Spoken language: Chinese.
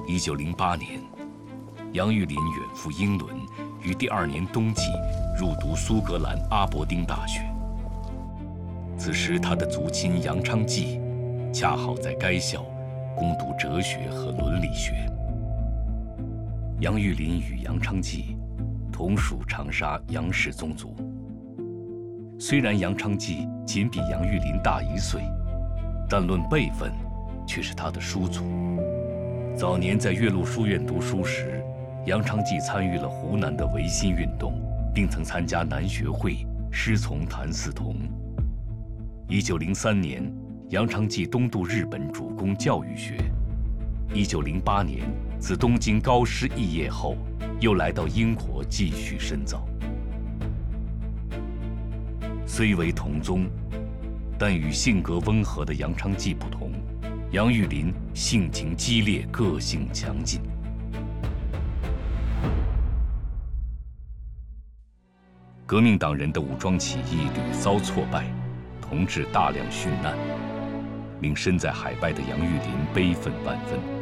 1908年，杨玉林远赴英伦，于第2年冬季入读苏格兰阿伯丁大学。此时，他的族亲杨昌济恰好在该校攻读哲学和伦理学。杨玉林与杨昌济同属长沙杨氏宗族。虽然杨昌济仅比杨玉林大1岁，但论辈分，却是他的叔祖。早年在岳麓书院读书时，杨昌济参与了湖南的维新运动，并曾参加南学会，师从谭嗣同。1903年，杨昌济东渡日本主攻教育学。1908年，自东京高师肄业后，又来到英国继续深造。虽为同宗，但与性格温和的杨昌济不同，杨玉林性情激烈，个性强劲。革命党人的武装起义屡遭挫败，同致大量殉难，令身在海外的杨玉林悲愤万分。